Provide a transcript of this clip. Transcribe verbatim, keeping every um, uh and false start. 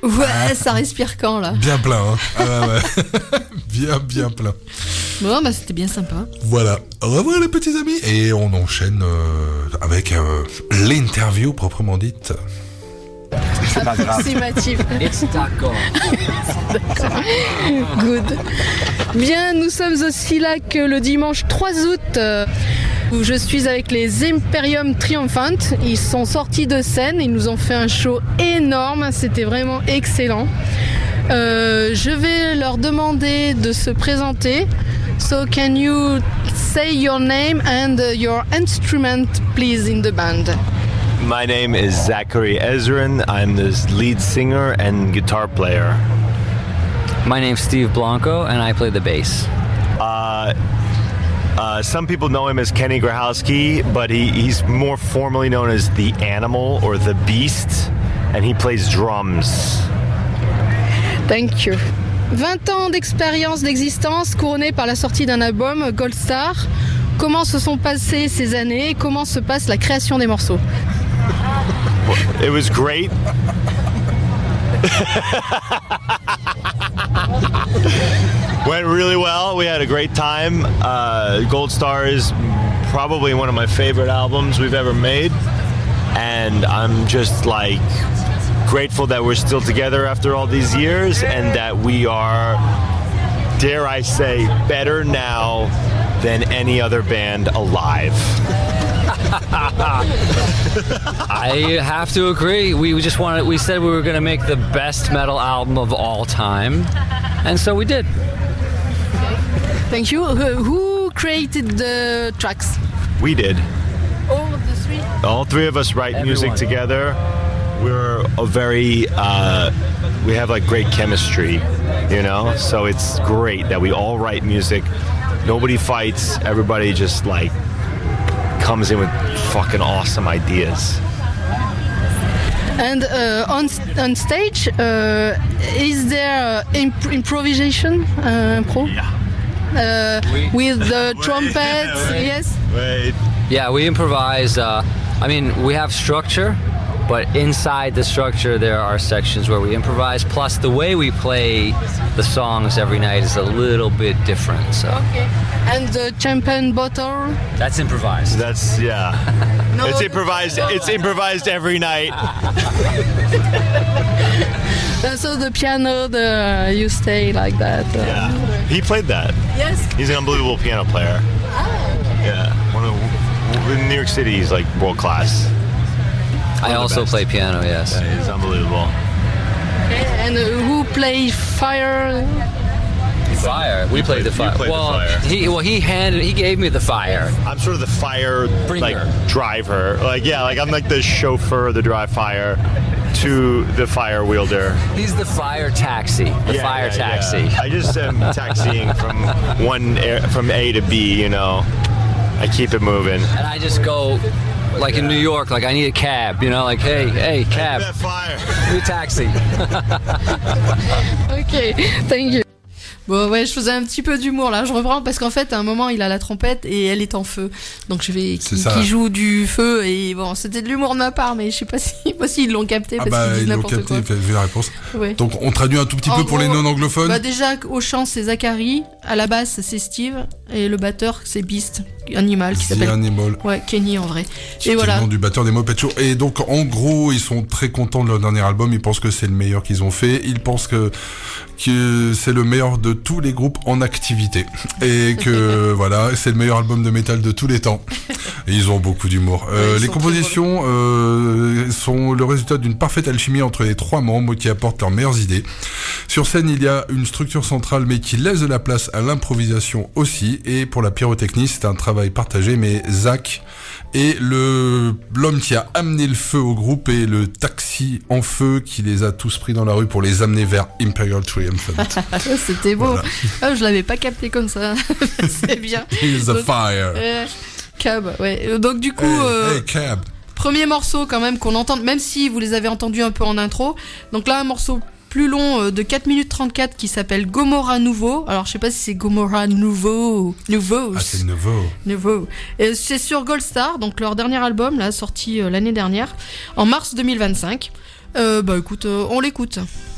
Ouais, ah, ça respire quand là? Bien plein, hein. Ah ouais, ouais. Bien, bien plein. Bon, bah c'était bien sympa. Voilà. Au revoir les petits amis. Et on enchaîne euh, avec euh, l'interview proprement dite. C'est pas grave. Approximatif. D'accord. D'accord. Good. Bien, nous sommes aussi là que le dimanche trois août, euh, où je suis avec les Imperium Triumphant. Ils sont sortis de scène, ils nous ont fait un show énorme, c'était vraiment excellent. Euh, je vais leur demander de se présenter. So can you say your name and your instrument, please, in the band? My name is Zachary Ezrin. I'm the lead singer and guitar player. My name's Steve Blanco, and I play the bass. Uh, uh, some people know him as Kenny Grahowski, but he, he's more formally known as The Animal or The Beast, and he plays drums. Thank you. vingt ans d'expérience d'existence couronnée par la sortie d'un album, Gold Star. Comment se sont passées ces années et comment se passe la création des morceaux? It was great. Went really well. We had a great time. Uh, Gold Star is probably one of my favorite albums we've ever made. And I'm just like grateful that we're still together after all these years and that we are, dare I say, better now than any other band alive. I have to agree. We just wanted. We said we were going to make the best metal album of all time, and so we did. Thank you. Who created the tracks? We did. All of the three? All three of us write Everyone. music together. We're a very, uh, we have like great chemistry, you know? So it's great that we all write music. Nobody fights. Everybody just like comes in with fucking awesome ideas. And uh, on on stage, uh, is there uh, imp- improvisation, uh, pro? Yeah. Uh, with the Wait, trumpets, wait. yes? Wait. Yeah, we improvise. Uh, I mean, we have structure, but inside the structure there are sections where we improvise. Plus, the way we play the songs every night is a little bit different. So Okay. And the champagne bottle? that's improvised. That's, yeah. No, It's improvised. It's improvised every night. Uh, so the piano, the you stay like that. Uh, Yeah. He played that. Yes. He's an unbelievable piano player. Yeah. One of, in New York City, he's like world class. I the also best. play piano. Yes. Yeah, he's unbelievable. Okay. And uh, who play fire? Fire. We played the you fire. played the well, fire. he well he handed he gave me the fire. I'm sort of the fire Bringer. like driver. Like yeah, like I'm like the chauffeur, the drive fire to the fire wielder. He's the fire taxi. The Yeah, fire yeah, taxi. yeah. I just am taxiing from one air, from A to B. You know, I keep it moving. And I just go, like in New York, like I need a cab. You know, like hey, hey, cab, That fire. new taxi. Ok, thank you. Bon ouais, je faisais un petit peu d'humour là, je reprends parce qu'en fait à un moment il a la trompette et elle est en feu, donc je vais qui, qui joue du feu et bon c'était de l'humour de ma part mais je sais pas si pas s'ils l'ont capté Ah parce bah qu'ils disent ils l'ont n'importe capté, quoi. vu la réponse. Ouais. Donc on traduit un tout petit En peu pour gros, les non-anglophones. Bah déjà au chant c'est Zachary, à la basse c'est Steve et le batteur c'est Beast, animal qui The s'appelle Animal. ouais Kenny en vrai. C'est Et voilà. le nom du batteur des Muppet Show. Et donc en gros ils sont très contents de leur dernier album, ils pensent que c'est le meilleur qu'ils ont fait, ils pensent que que c'est le meilleur de tous les groupes en activité et que voilà c'est le meilleur album de métal de tous les temps. Et ils ont beaucoup d'humour. Euh, Ouais, les sont compositions euh, sont le résultat d'une parfaite alchimie entre les trois membres qui apportent leurs meilleures idées. Sur scène, il y a une structure centrale mais qui laisse de la place à l'improvisation aussi. Et pour la pyrotechnie, c'est un travail partagé, mais Zach est le l'homme qui a amené le feu au groupe et le taxi en feu qui les a tous pris dans la rue pour les amener vers Imperial Triumphant. C'était beau. Voilà. Ah, je l'avais pas capté comme ça. C'est bien. He's a Donc, fire. euh, Cab, ouais. Donc du coup, Hey, euh, hey, cab. premier morceau quand même qu'on entend, même si vous les avez entendus un peu en intro. Donc là, un morceau plus long euh, de quatre minutes trente-quatre qui s'appelle Gomorrah Nouveau. Alors je sais pas si c'est Gomorrah Nouveau ou Nouveau. Ah, c'est nouveau. Nouveau. Et c'est sur Gold Star, donc leur dernier album, là, sorti euh, l'année dernière, en mars deux mille vingt-cinq. Euh, bah écoute, euh, on l'écoute.